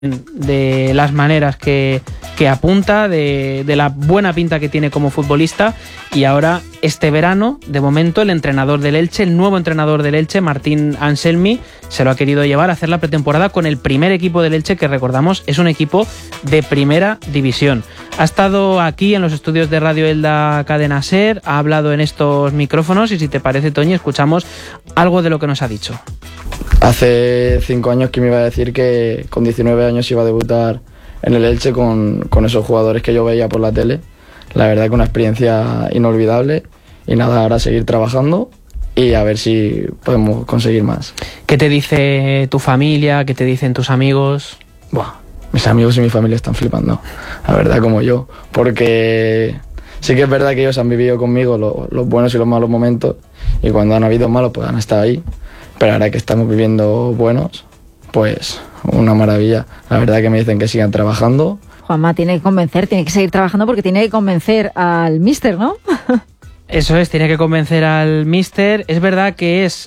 de las maneras que apunta, de la buena pinta que tiene como futbolista, y ahora este verano, de momento, el entrenador del Elche, el nuevo entrenador del Elche, Martín Anselmi, se lo ha querido llevar a hacer la pretemporada con el primer equipo del Elche, que recordamos es un equipo de primera división. Ha estado aquí en los estudios de Radio Elda Cadena Ser, ha hablado en estos micrófonos y si te parece, Toñi, escuchamos algo de lo que nos ha dicho. Hace 5 años que me iba a decir que con 19 años iba a debutar en el Elche con esos jugadores que yo veía por la tele. La verdad que una experiencia inolvidable y nada, ahora seguir trabajando y a ver si podemos conseguir más. ¿Qué te dice tu familia? ¿Qué te dicen tus amigos? Buah, mis amigos y mi familia están flipando, la verdad, como yo, porque sí que es verdad que ellos han vivido conmigo los buenos y los malos momentos y cuando han habido malos pues han estado ahí, pero ahora que estamos viviendo buenos, pues una maravilla. La verdad que me dicen que sigan trabajando. Juanma tiene que convencer, tiene que seguir trabajando porque tiene que convencer al míster, ¿no? Eso es, tiene que convencer al míster. Es verdad que es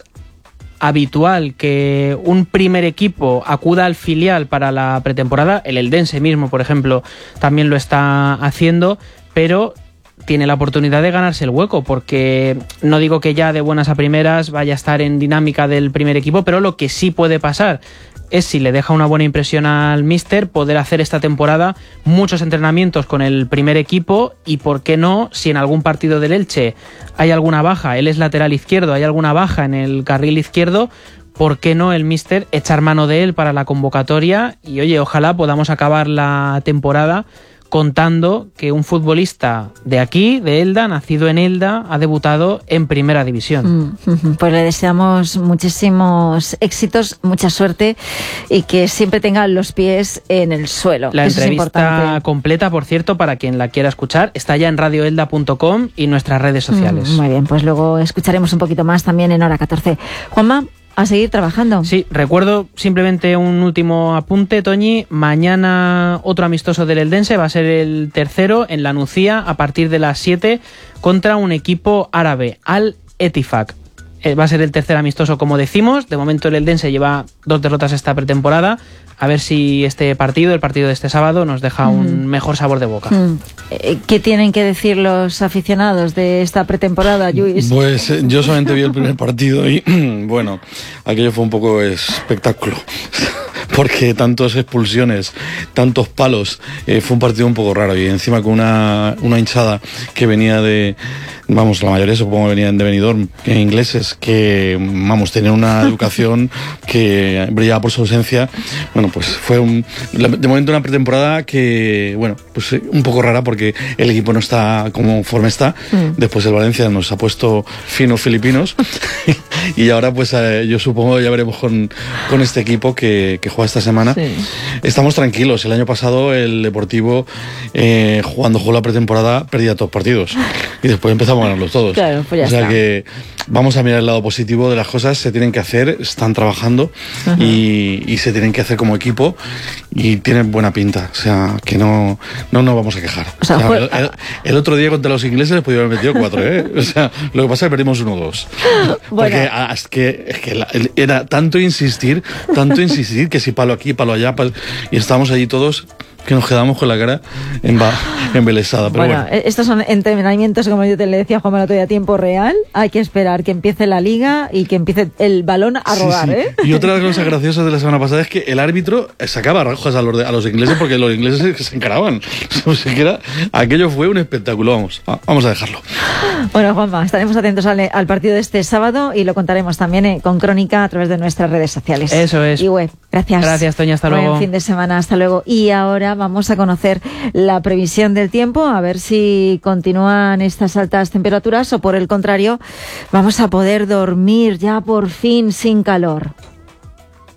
habitual que un primer equipo acuda al filial para la pretemporada. El Eldense mismo, por ejemplo, también lo está haciendo, pero tiene la oportunidad de ganarse el hueco, porque no digo que ya de buenas a primeras vaya a estar en dinámica del primer equipo, pero lo que sí puede pasar es, si le deja una buena impresión al míster, poder hacer esta temporada muchos entrenamientos con el primer equipo y, por qué no, si en algún partido del Elche hay alguna baja, él es lateral izquierdo, hay alguna baja en el carril izquierdo, ¿por qué no el míster echar mano de él para la convocatoria? Y oye, ojalá podamos acabar la temporada contando que un futbolista de aquí, de Elda, nacido en Elda, ha debutado en primera división. Pues le deseamos muchísimos éxitos, mucha suerte y que siempre tenga los pies en el suelo. La Eso entrevista completa, por cierto, para quien la quiera escuchar, está ya en radioelda.com y nuestras redes sociales. Muy bien, pues luego escucharemos un poquito más también en Hora 14. Juanma, a seguir trabajando. Sí, recuerdo simplemente un último apunte, Toñi. Mañana otro amistoso del Eldense, va a ser el tercero en la Nucía a partir de las 7 contra un equipo árabe, Al Ettifaq. Va a ser el tercer amistoso, como decimos. De momento el Eldense lleva 2 derrotas esta pretemporada. A ver si este partido, el partido de este sábado, nos deja un mejor sabor de boca. ¿Qué tienen que decir los aficionados de esta pretemporada, Lluís? Pues yo solamente vi el primer partido y bueno, aquello fue un poco espectáculo. Porque tantas expulsiones, tantos palos, fue un partido un poco raro y encima con una hinchada que venía de, vamos, la mayoría supongo que venían de Benidorm, ingleses, que, vamos, tenían una educación que brillaba por su ausencia. Bueno, pues fue de momento una pretemporada que, bueno, pues un poco rara porque el equipo no está conforme está. Después el Valencia nos ha puesto finos filipinos y ahora pues yo supongo ya veremos con este equipo que juega esta semana. Sí. Estamos tranquilos. El año pasado el Deportivo, cuando jugó la pretemporada, perdía todos los partidos y después empezamos a ganarlos todos. Claro, pues ya o sea está. Que vamos a mirar el lado positivo de las cosas. Se tienen que hacer, están trabajando y se tienen que hacer como equipo y tienen buena pinta. O sea, que no nos vamos a quejar. O sea, el otro día contra los ingleses les pudieron haber metido 4, ¿eh? O sea, lo que pasa es que perdimos 1-2. Bueno. Porque es que era tanto insistir que si palo aquí, palo allá, y estábamos allí todos que nos quedamos con la cara embelesada. Pero bueno, estos son entrenamientos, como yo te le decía, Juan, el otro día, a tiempo real. Hay que esperar que empiece la liga y que empiece el balón a rodar, sí. Y otra de las cosas graciosas de la semana pasada es que el árbitro sacaba rajas a los ingleses porque los ingleses se encaraban. O sea, que aquello fue un espectáculo. Vamos a dejarlo. Bueno, Juanma, estaremos atentos al partido de este sábado y lo contaremos también con Crónica a través de nuestras redes sociales. Eso es. Y web. Gracias. Gracias, Toña. Hasta luego. Buen fin de semana. Hasta luego. Y ahora vamos a conocer la previsión del tiempo, a ver si continúan estas altas temperaturas o, por el contrario, vamos a poder dormir ya por fin sin calor.